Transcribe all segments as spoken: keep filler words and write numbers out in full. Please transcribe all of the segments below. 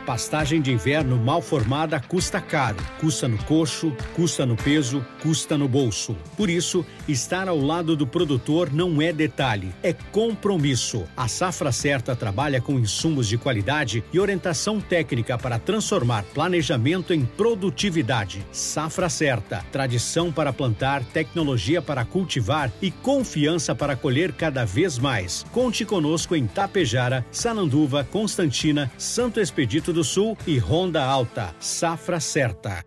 Pastagem de inverno mal formada custa caro, custa no coxo, custa no peso, custa no bolso. Por isso, estar ao lado do produtor não é detalhe, é compromisso. A Safra Certa trabalha com insumos de qualidade e orientação técnica para transformar planejamento em produtividade. Safra Certa, tradição para plantar, tecnologia para cultivar e confiança para colher cada vez mais. Conte conosco em Tapejara, Sananduva, Constantina, Santo Expedito do Sul e Ronda Alta. Safra Certa.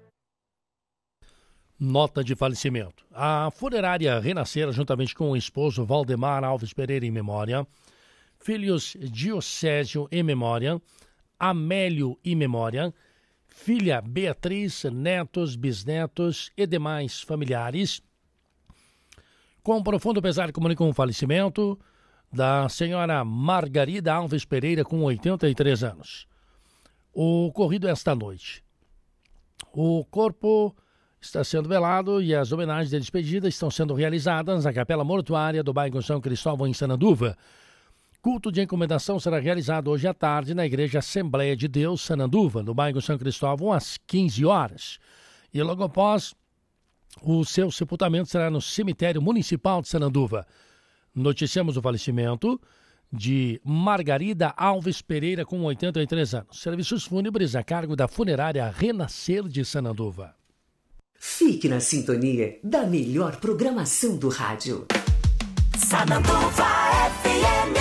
Nota de falecimento. A funerária Renascer, juntamente com o esposo Valdemar Alves Pereira em memória, filhos Diocésio em memória, Amélio em memória, filha Beatriz, netos, bisnetos e demais familiares. Com profundo pesar, comunicam o falecimento da senhora Margarida Alves Pereira, com oitenta e três anos. O ocorrido esta noite. O corpo está sendo velado e as homenagens de despedida estão sendo realizadas na capela mortuária do bairro São Cristóvão, em Sananduva. Culto de encomendação será realizado hoje à tarde na Igreja Assembleia de Deus, Sananduva, no bairro São Cristóvão, às quinze horas. E logo após, o seu sepultamento será no cemitério municipal de Sananduva. Noticiamos o falecimento de Margarida Alves Pereira, com oitenta e três anos. Serviços fúnebres a cargo da funerária Renascer de Sananduva. Fique na sintonia da melhor programação do rádio. Sananduva F M.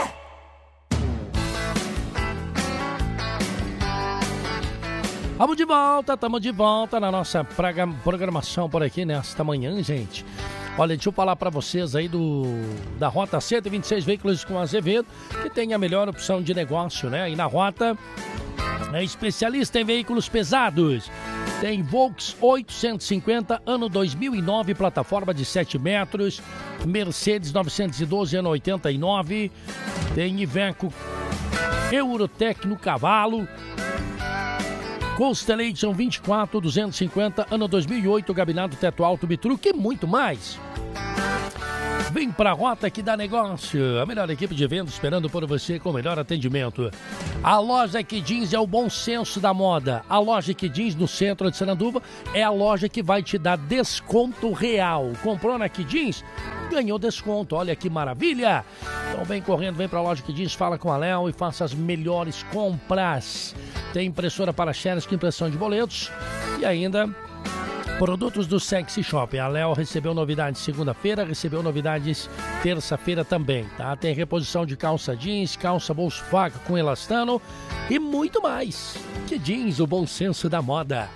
Estamos de volta, estamos de volta na nossa programação por aqui nesta manhã, gente. Olha, deixa eu falar para vocês aí do, da Rota cento e vinte e seis Veículos com Azevedo, que tem a melhor opção de negócio, né? E na Rota é especialista em veículos pesados. Tem Volks oitocentos e cinquenta, ano dois mil e nove, plataforma de sete metros. Mercedes novecentos e doze, ano oitenta e nove. Tem Iveco Eurotec no cavalo. Constellation vinte e quatro, duzentos e cinquenta, ano dois mil e oito, gabinado teto alto, bitruque e muito mais. Vem pra Rota que dá negócio. A melhor equipe de vendas esperando por você com o melhor atendimento. A loja Que Jeans é o bom senso da moda. A loja Que Jeans no centro de Sananduva é a loja que vai te dar desconto real. Comprou na Que Jeans? Ganhou desconto. Olha que maravilha. Então vem correndo, vem pra loja Que Jeans, fala com a Léo e faça as melhores compras. Tem impressora para shares com impressão de boletos e ainda produtos do Sexy Shop. A Léo recebeu novidades segunda-feira, recebeu novidades terça-feira também, tá? Tem reposição de calça jeans, calça bolso faca com elastano e muito mais. Que jeans, o bom senso da moda.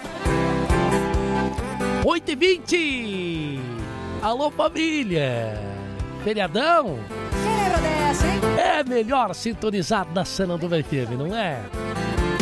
oito e vinte. Alô, família. Feriadão? Quem lembra dessa, hein? É melhor sintonizado na Sananduva F M, não é?